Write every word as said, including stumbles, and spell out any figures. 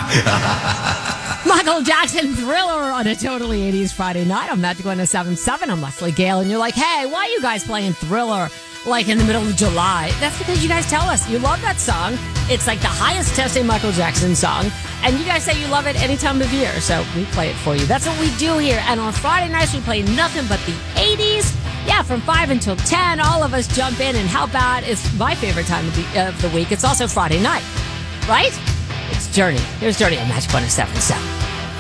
Michael Jackson, Thriller on a totally eighties Friday night on Magic one oh seven point seven. I'm Leslie Gale, and you're like, hey, why are you guys playing Thriller like in the middle of July? That's because you guys tell us you love that song. It's like the highest testing Michael Jackson song, and you guys say you love it any time of year, so we play it for you. That's what we do here, and on Friday nights we play nothing but the eighties. Yeah, from five until ten, all of us jump in, and how bad is my favorite time of the, of the week? It's also Friday night, right? It's Journey. Here's Journey on Magic one oh seven point seven.